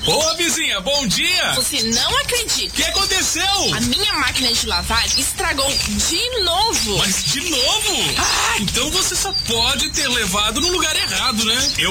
Ô, vizinha, bom dia! Você não acredita. O que aconteceu? A minha máquina de lavar estragou de novo. Mas de novo? Ai. Então você só pode ter levado no lugar errado, né?